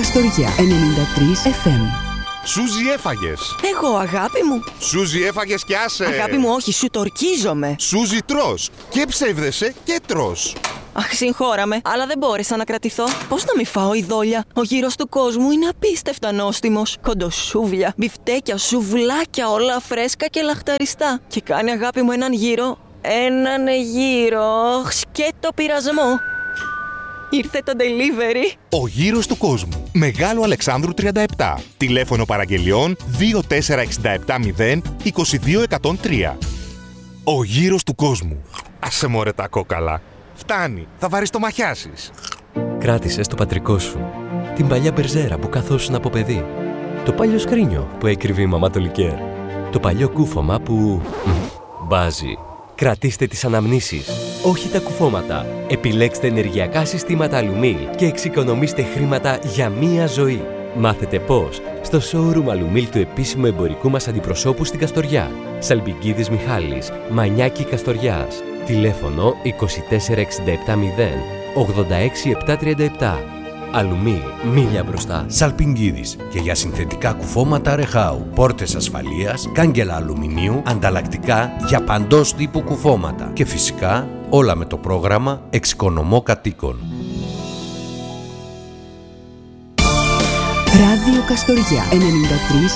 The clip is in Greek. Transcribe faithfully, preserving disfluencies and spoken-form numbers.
Καστοριά ενενήντα τρία εφ εμ. Σούζι έφαγες. Εγώ, αγάπη μου. Σούζι έφαγες και άσε. Αγάπη μου, όχι, σου τορκίζομαι. Σούζι τρως. Και ψεύδεσαι και τρως. Αχ, συγχώραμε, αλλά δεν μπόρεσα να κρατηθώ. Πώς να μη φάω ειδόλια? Ο γύρος του κόσμου είναι απίστευτα νόστιμος. Κοντοσούβλια, μπιφτέκια, σουβλάκια, όλα φρέσκα και λαχταριστά. Και κάνει, αγάπη μου, έναν γύρο. Έναν γύρο. Σκέτο πειρασμό. Ήρθε το delivery. Ο γύρος του κόσμου. Μεγάλο Αλεξάνδρου τριάντα επτά. Τηλέφωνο παραγγελιών δύο τέσσερα έξι επτά μηδέν είκοσι δύο εκατόν τρία. Ο γύρος του κόσμου. Άσε μωρέ τα κόκαλα. Φτάνει, θα βαριστομαχιάσεις. Κράτησες το πατρικό σου. Την παλιά μπερζέρα που καθόσουν από παιδί. Το παλιό σκρίνιο που έκρυβε η μαμά το λικέρ. Το παλιό κούφωμα που... μπάζει. Κρατήστε τις αναμνήσεις, όχι τα κουφώματα. Επιλέξτε ενεργειακά συστήματα Αλουμίλ και εξοικονομήστε χρήματα για μία ζωή. Μάθετε πώς στο showroom Αλουμίλ του επίσημου εμπορικού μας αντιπροσώπου στην Καστοριά. Σαλπικίδης Μιχάλης, Μανιάκη Καστοριάς. Τηλέφωνο είκοσι τέσσερα εξήντα επτά μηδέν ογδόντα έξι επτακόσια τριάντα επτά. Αλουμίλ, μίλια μπροστά. Σαλπινγκίδης και για συνθετικά κουφώματα Ρεχάου. Πόρτες ασφαλείας, κάγκελα αλουμινίου, ανταλλακτικά για παντός τύπου κουφώματα. Και φυσικά όλα με το πρόγραμμα Εξοικονομώ Κατοίκων. Ράδιο Καστοριά ενενήντα τρία